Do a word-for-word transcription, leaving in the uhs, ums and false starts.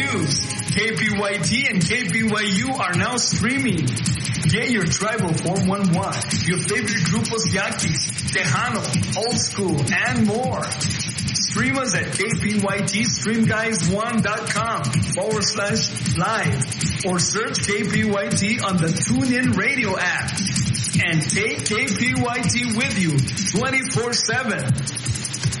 news. K P Y T and K P Y U are now streaming. Get your tribal four one one, your favorite grupos Yaquis, Tejano, Old School, and more. Stream us at kpytstreamguys1.com forward slash live or search K P Y T on the TuneIn Radio app. And take K P Y T with you twenty-four seven.